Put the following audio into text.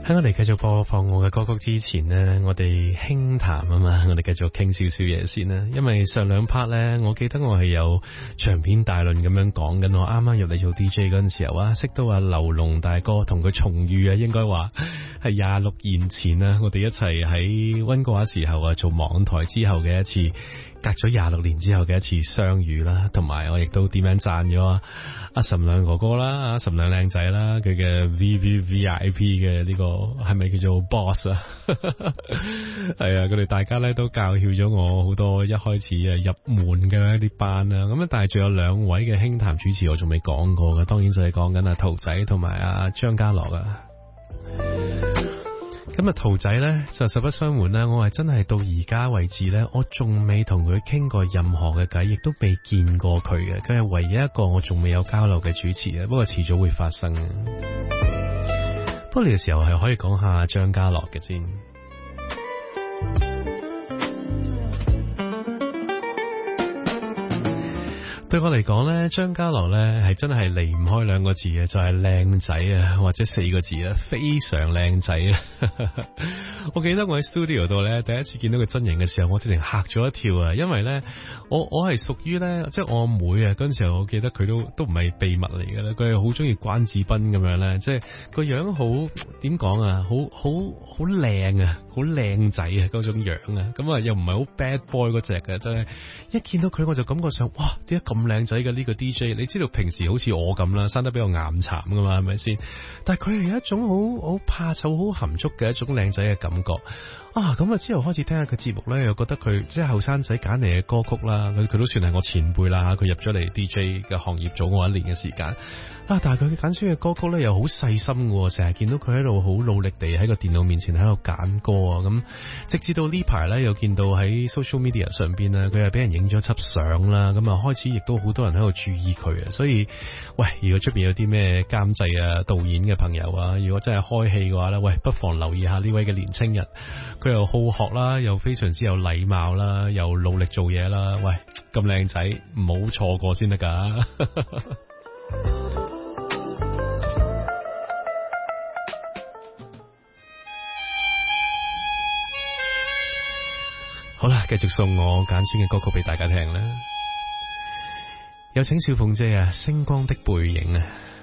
喺我哋繼續播放我嘅歌曲之前呢，我哋輕談啊嘛，我哋繼續傾少少嘢先啦。因為上兩 part 呢，我記得我係有長篇大論咁樣講緊我啱啱入嚟做 DJ 嗰陣時候啊，識到阿劉龍大哥同佢重遇啊，應該話係26年前啊，我哋一齊喺溫哥華時候啊做網台之後嘅一次。隔咗26年之後嘅一次相遇啦，同埋我亦都點樣讚咗阿岑亮哥哥啦，阿岑亮靚仔啦，佢嘅 VVVIP 嘅呢個係咪叫做 boss 啊？係啊，佢哋大家咧都教曉咗我好多一開始入門嘅一啲班啦。咁但係仲有兩位嘅輕談主持我仲未講過嘅，當然就係講緊阿陶仔同埋阿張家樂啊。咁啊，陶仔呢，就實不相瞞啦，我係真係到而家為止呢，我仲未同佢傾過任何嘅偈，亦都未見過佢嘅，佢係唯一一個我仲未有交流嘅主持嘅，不過遲早會發生嘅。不過呢個時候係可以講下張家樂嘅先。對我嚟講咧，張家樂咧係真係離唔開兩個字嘅，就係靚仔啊，或者4個字啊，非常靚仔啊！我記得我喺 studio 度咧，第一次見到佢真人嘅時候，我直情嚇咗一跳啊！因為咧，我係屬於咧，即係我阿妹啊，嗰陣時候我記得佢都唔係秘密嚟嘅啦，佢係好中意關智斌咁樣咧，即係個樣好點講啊，好靚啊，好靚仔啊嗰種樣啊，咁啊又唔係好 bad boy 嗰隻嘅，真係一見到佢我就感覺上，哇，點解咁靚仔嘅呢個 DJ？ 你知道平時好似我咁啦，生得比較岩慘噶嘛，係咪先？但係佢係一種好怕醜、好含蓄嘅一種靚仔嘅感覺啊！咁啊之後開始聽下佢節目咧，又覺得佢即係後生仔揀嚟嘅歌曲啦，佢都算係我前輩啦，佢入咗嚟 DJ 嘅行業早我1年嘅時間啊！但係佢揀選嘅歌曲咧又好細心嘅，成日見到佢喺度好努力地喺個電腦面前喺度揀歌啊！咁直至到呢排咧又見到喺 social media 上邊咧，佢係俾人影咗輯相啦，咁啊開始亦都好多人喺度注意佢啊！所以喂，如果出邊有啲咩監製啊、導演嘅朋友啊，如果真係開戲嘅話咧，喂，不妨留意下呢位嘅年青人，佢又好學啦，又非常之有禮貌啦，又努力做嘢啦，喂，咁靚仔唔好錯過先得噶。好啦，繼續送我揀選嘅歌曲俾大家聽啦。有請小鳳姐啊，星光的背影啊。